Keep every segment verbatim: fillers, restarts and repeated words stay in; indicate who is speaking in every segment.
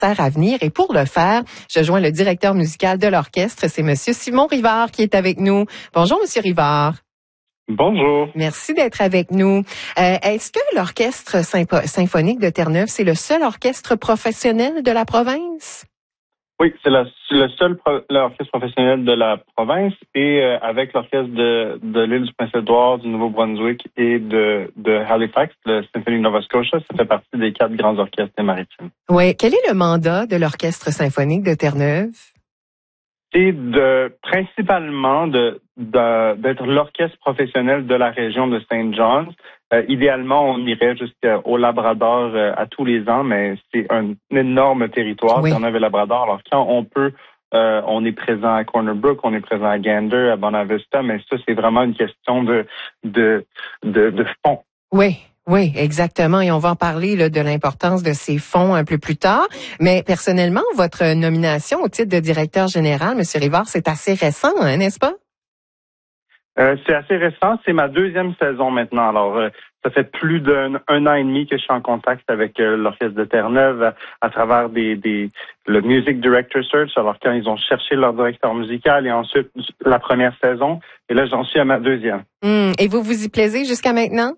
Speaker 1: concertaire à venir. Et pour le faire, je joins le directeur musical de l'orchestre, c'est Monsieur Simon Rivard qui est avec nous. Bonjour, Monsieur Rivard.
Speaker 2: Bonjour.
Speaker 1: Merci d'être avec nous. Euh, est-ce que l'Orchestre Sympo- symphonique de Terre-Neuve, c'est le seul orchestre professionnel de la province?
Speaker 2: Oui, c'est le, c'est le seul pro, l'orchestre professionnel de la province et euh, avec l'orchestre de, de l'île du Prince-Édouard, du Nouveau-Brunswick et de, de Halifax, le Symphony Nova Scotia, ça fait partie des quatre grands orchestres des maritimes.
Speaker 1: Oui. Quel est le mandat de l'Orchestre symphonique de Terre-Neuve?
Speaker 2: C'est de principalement de, de d'être l'orchestre professionnel de la région de Saint John's. Euh, idéalement, on irait jusqu'au Labrador euh, à tous les ans, mais c'est un énorme territoire,
Speaker 1: Oui.
Speaker 2: Terre-Neuve et Labrador. Alors quand on peut, euh, on est présent à Corner Brook, on est présent à Gander, à Bonavista, mais ça c'est vraiment une question de de de, de fond.
Speaker 1: Oui. Oui, exactement. Et on va en parler là, de l'importance de ces fonds un peu plus tard. Mais personnellement, votre nomination au titre de directeur général, M. Rivard, c'est assez récent, hein, n'est-ce pas?
Speaker 2: Euh, c'est assez récent. C'est ma deuxième saison maintenant. Alors, euh, ça fait plus d'un un an et demi que je suis en contact avec euh, l'Orchestre de Terre-Neuve à, à travers des, des le Music Director Search. Alors, quand ils ont cherché leur directeur musical et ensuite la première saison. Et là, j'en suis à ma deuxième.
Speaker 1: Hum, et vous vous y plaisez jusqu'à maintenant?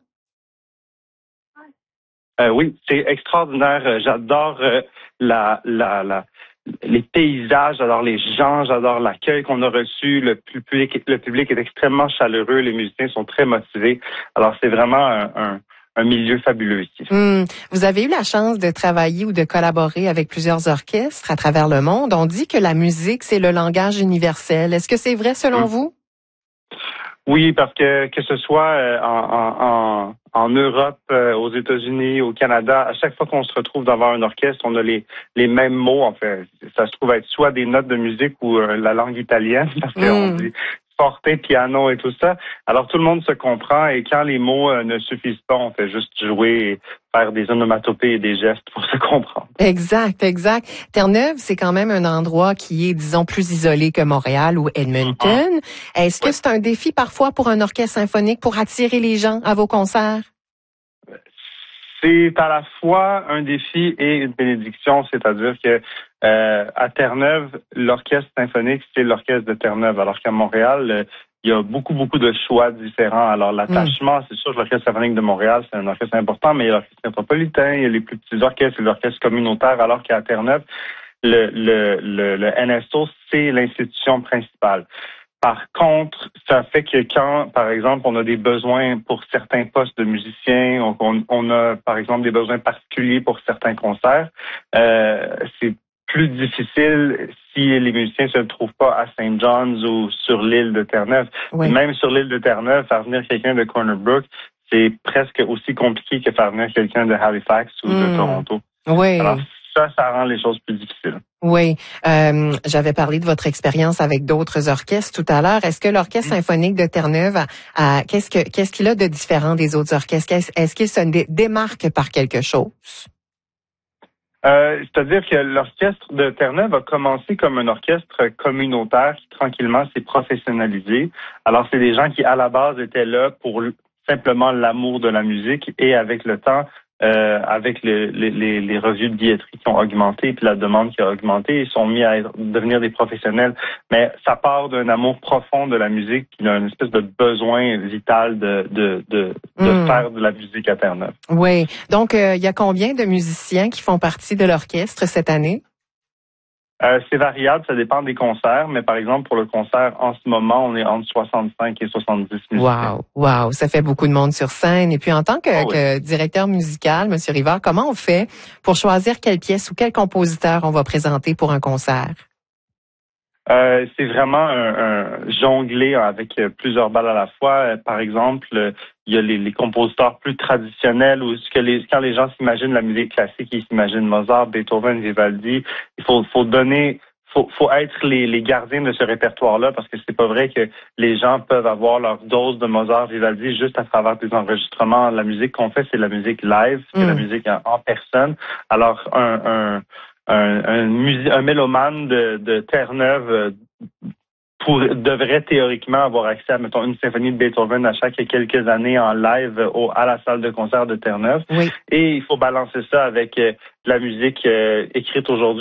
Speaker 2: Euh, oui, c'est extraordinaire. J'adore euh, la, la, la, les paysages, j'adore les gens, j'adore l'accueil qu'on a reçu. Le public, le public est extrêmement chaleureux. Les musiciens sont très motivés. Alors, c'est vraiment un, un, un milieu fabuleux ici.
Speaker 1: Hum, vous avez eu la chance de travailler ou de collaborer avec plusieurs orchestres à travers le monde. On dit que la musique, c'est le langage universel. Est-ce que c'est vrai selon hum. vous?
Speaker 2: Oui, parce que que ce soit euh, en, en, en Europe, euh, aux États-Unis, au Canada, à chaque fois qu'on se retrouve devant un orchestre, on a les les mêmes mots. En fait, ça se trouve être soit des notes de musique ou euh, la langue italienne, parce qu'on
Speaker 1: mm.
Speaker 2: dit forte, piano et tout ça. Alors tout le monde se comprend et quand les mots euh, ne suffisent pas, on fait juste jouer et faire des onomatopées et des gestes pour se comprendre.
Speaker 1: Exact, exact. Terre-Neuve, c'est quand même un endroit qui est, disons, plus isolé que Montréal ou Edmonton. Ah. Est-ce que oui. c'est un défi parfois pour un orchestre symphonique pour attirer les gens à vos concerts?
Speaker 2: C'est à la fois un défi et une bénédiction, c'est-à-dire que euh, à Terre-Neuve, l'orchestre symphonique, c'est l'orchestre de Terre-Neuve, alors qu'à Montréal, euh, il y a beaucoup, beaucoup de choix différents. Alors, l'attachement, mm. c'est sûr que l'Orchestre symphonique de Montréal, c'est un orchestre important, mais il y a l'Orchestre métropolitain, il y a les plus petits orchestres, l'orchestre communautaire, alors qu'à Terre-Neuve, le, le, le, le N S O, c'est l'institution principale. Par contre, ça fait que quand, par exemple, on a des besoins pour certains postes de musiciens, on, on a, par exemple, des besoins particuliers pour certains concerts, euh, c'est plus difficile si les musiciens ne se trouvent pas à Saint John's ou sur l'île de Terre-Neuve. Oui. Même sur l'île de Terre-Neuve, faire venir quelqu'un de Corner Brook, c'est presque aussi compliqué que faire venir quelqu'un de Halifax ou mmh. de Toronto.
Speaker 1: Oui.
Speaker 2: Alors, ça, ça rend les choses plus difficiles.
Speaker 1: Oui. Euh, j'avais parlé de votre expérience avec d'autres orchestres tout à l'heure. Est-ce que l'Orchestre mmh. symphonique de Terre-Neuve a, a qu'est-ce que qu'est-ce qu'il a de différent des autres orchestres? Est-ce, est-ce qu'il se dé- démarque par quelque chose?
Speaker 2: Euh, c'est-à-dire que l'orchestre de Terre-Neuve a commencé comme un orchestre communautaire qui tranquillement s'est professionnalisé. Alors, c'est des gens qui, à la base, étaient là pour simplement l'amour de la musique et avec le temps, euh, avec le, les, les, les revues de billetterie qui ont augmenté puis la demande qui a augmenté, ils sont mis à être, devenir des professionnels. Mais ça part d'un amour profond de la musique puis d'une espèce de besoin vital de, de, de, de mmh. faire de la musique à Terre-Neuve.
Speaker 1: Oui. Donc, euh, il y a combien de musiciens qui font partie de l'orchestre cette année?
Speaker 2: Euh, c'est variable, ça dépend des concerts, mais par exemple, pour le concert, en ce moment, on est entre soixante-cinq et soixante-dix musiciens.
Speaker 1: Wow, wow, ça fait beaucoup de monde sur scène. Et puis, en tant que, oh oui. que directeur musical, M. Rivard, comment on fait pour choisir quelle pièce ou quel compositeur on va présenter pour un concert?
Speaker 2: Euh, c'est vraiment un, un jongler avec plusieurs balles à la fois. Par exemple, il y a les, les compositeurs plus traditionnels où ce que les, quand les gens s'imaginent la musique classique, ils s'imaginent Mozart, Beethoven, Vivaldi. Il faut, faut donner, faut, faut être les, les gardiens de ce répertoire-là parce que c'est pas vrai que les gens peuvent avoir leur dose de Mozart, Vivaldi juste à travers des enregistrements. La musique qu'on fait, c'est la musique live, c'est mm. la musique en, en personne. Alors, un, un Un, un, musi- un mélomane de, de Terre-Neuve euh, pour, devrait théoriquement avoir accès à, mettons, une symphonie de Beethoven à chaque quelques années en live au, à la salle de concert de Terre-Neuve.
Speaker 1: Oui.
Speaker 2: Et il faut balancer ça avec euh, la musique euh, écrite aujourd'hui.